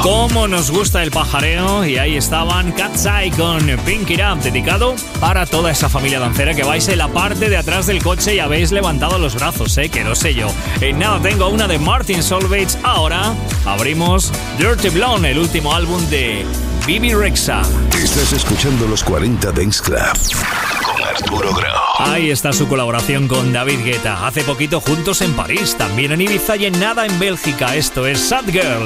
Cómo nos gusta el pajareo, y ahí estaban Cat's Eye con Pink It Up, dedicado para toda esa familia dancera que vais en la parte de atrás del coche y habéis levantado los brazos, que lo sé yo. En nada tengo una de Martin Solveig. Ahora abrimos Dirty Blonde, el último álbum de Bebe Rexha. Estás escuchando los 40 Dance Club con Arturo Grau. Ahí está su colaboración con David Guetta. Hace poquito juntos en París, también en Ibiza y en nada en Bélgica. Esto es Sad Girl.